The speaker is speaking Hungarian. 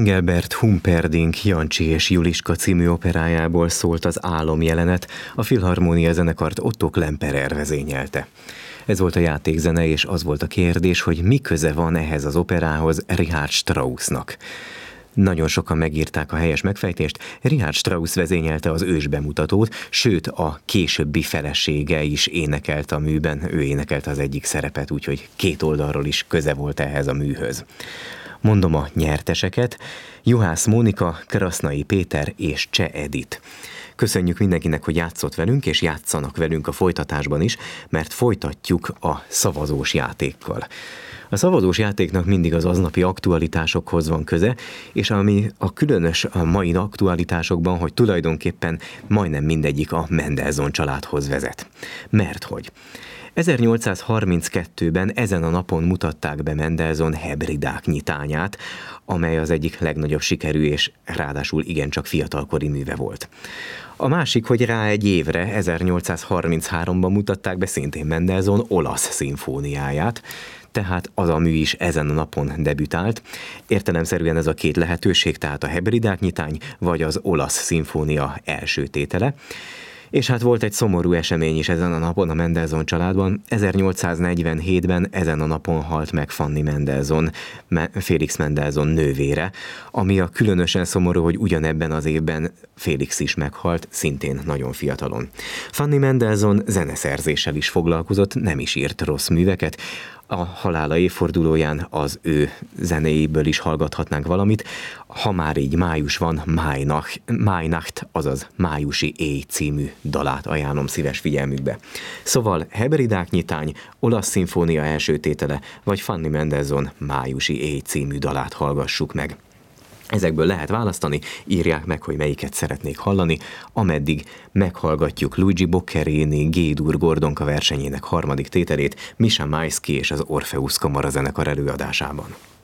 Engelbert Humperdinck Jancsi és Juliska című operájából szólt az álomjelenet, a Filharmonia zenekart Otto Klemperer vezényelte. Ez volt a játékzene, és az volt a kérdés, hogy mi köze van ehhez az operához Richard Straussnak. Nagyon sokan megírták a helyes megfejtést, Richard Strauss vezényelte az ősbemutatót, sőt a későbbi felesége is énekelt a műben, ő énekelte az egyik szerepet, úgyhogy két oldalról is köze volt ehhez a műhöz. Mondom a nyerteseket: Juhász Mónika, Krasznai Péter és Cseh Edith. Köszönjük mindenkinek, hogy játszott velünk, és játszanak velünk a folytatásban is, mert folytatjuk a szavazós játékkal. A szavazós játéknak mindig az aznapi aktualitásokhoz van köze, és ami a különös a mai aktualitásokban, hogy tulajdonképpen majdnem mindegyik a Mendelssohn családhoz vezet. Mert hogy 1832-ben ezen a napon mutatták be Mendelssohn Hebridák nyitányát, amely az egyik legnagyobb sikerű és ráadásul igencsak fiatalkori műve volt. A másik, hogy rá egy évre, 1833-ban mutatták be szintén Mendelssohn olasz szimfóniáját, tehát az a mű is ezen a napon debütált. Értelemszerűen ez a két lehetőség, tehát a Hebridák nyitány vagy az olasz szimfónia első tétele. És hát volt egy szomorú esemény is ezen a napon a Mendelssohn családban. 1847-ben ezen a napon halt meg Fanny Mendelssohn, Félix Mendelssohn nővére, ami a különösen szomorú, hogy ugyanebben az évben Félix is meghalt, szintén nagyon fiatalon. Fanny Mendelssohn zeneszerzéssel is foglalkozott, nem is írt rossz műveket. A halála évfordulóján az ő zenéiből is hallgathatnánk valamit. Ha már így május van, Májnacht, azaz Májusi éj című dalát ajánlom szíves figyelmükbe. Szóval Hebridák nyitány, olasz szimfónia első tétele, vagy Fanny Mendelssohn Májusi éj című dalát hallgassuk meg. Ezekből lehet választani, írják meg, hogy melyiket szeretnék hallani, ameddig meghallgatjuk Luigi Boccherini G-dur Gordonka versenyének harmadik tételét Misha Maisky és az Orpheus kamarazenekar előadásában.